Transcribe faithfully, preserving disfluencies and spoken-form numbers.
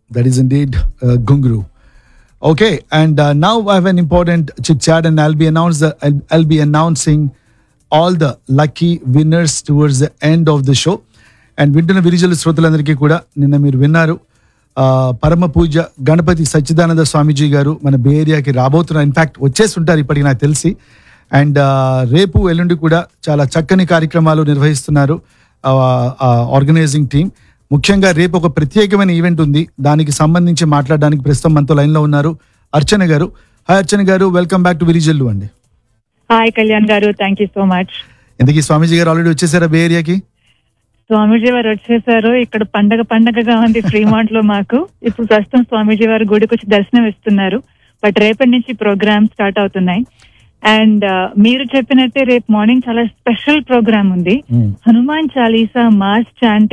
That is indeed uh, Gunguru. Okay, and uh, now I have an important chit chat, and I'll be announce the I'll, I'll be announcing all the lucky winners towards the end of the show. And వింటున్న విరిజల శ్రోతలందరికీ కూడా నిన్న మీరు విన్నారు పరమ పూజ గణపతి సచ్చిదానంద స్వామీజీ గారు మన బే ఏరియాకి రాబోతున్నారు. ఇన్ఫాక్ట్ వచ్చేసి ఉంటారు ఇప్పటికి నాకు తెలిసి. అండ్ రేపు ఎల్లుండి కూడా చాలా చక్కని కార్యక్రమాలు నిర్వహిస్తున్నారు ఆర్గనైజింగ్ టీం. ముఖ్యంగా రేపు ఒక ప్రత్యేకమైన ఈవెంట్ ఉంది, దానికి సంబంధించి మాట్లాడడానికి ప్రస్తుతం మనతో లైన్లో ఉన్నారు అర్చన గారు. హాయ్ అర్చన గారు, వెల్కమ్ బ్యాక్ టు విరిజల్లు అండి. హాయ్ కళ్యాణ్ గారు, థ్యాంక్ యూ సో మచ్. ఎందుకు స్వామీజీ గారు ఆల్రెడీ వచ్చేసారా బే ఏరియాకి? స్వామీజీ వారు వచ్చేసారు. ఇక్కడ పండగ పండగగా ఉంది ఫ్రీమాంట్ లో మాకు. ఇప్పుడు ప్రస్తుతం స్వామీజీ వారు గుడికి వచ్చి దర్శనం ఇస్తున్నారు. బట్ రేపటి నుంచి ప్రోగ్రామ్ స్టార్ట్ అవుతున్నాయి. అండ్ మీరు చెప్పినట్టే రేపు మార్నింగ్ చాలా స్పెషల్ ప్రోగ్రామ్ ఉంది. Hanuman Chalisa mass chanting